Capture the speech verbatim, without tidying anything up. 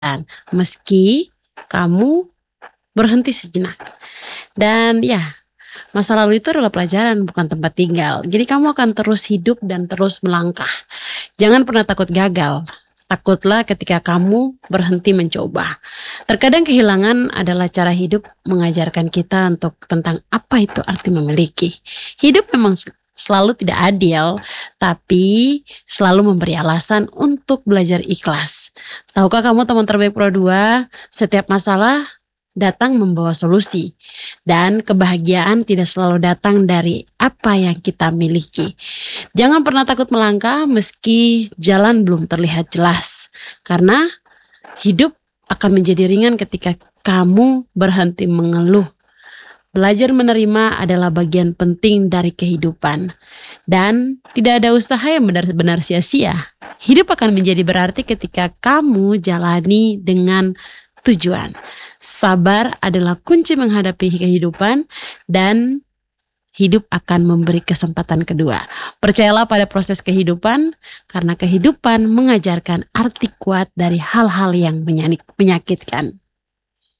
meski kamu berhenti sejenak. Dan ya, masa lalu itu adalah pelajaran, bukan tempat tinggal. Jadi kamu akan terus hidup dan terus melangkah. Jangan pernah takut gagal. Takutlah ketika kamu berhenti mencoba. Terkadang kehilangan adalah cara hidup mengajarkan kita untuk tentang apa itu arti memiliki. Hidup memang selalu tidak adil, tapi selalu memberi alasan untuk belajar ikhlas. Tahukah kamu teman terbaik Pro dua, setiap masalah datang membawa solusi. Dan kebahagiaan tidak selalu datang dari apa yang kita miliki. Jangan pernah takut melangkah meski jalan belum terlihat jelas. Karena hidup akan menjadi ringan ketika kamu berhenti mengeluh. Belajar menerima adalah bagian penting dari kehidupan. Dan tidak ada usaha yang benar-benar sia-sia. Hidup akan menjadi berarti ketika kamu jalani dengan tujuan. Sabar adalah kunci menghadapi kehidupan dan hidup akan memberi kesempatan kedua. Percayalah pada proses kehidupan karena kehidupan mengajarkan arti kuat dari hal-hal yang menyakitkan.